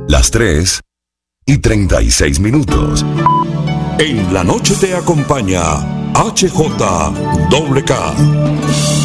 las 3:36. En la noche te acompaña HJWK.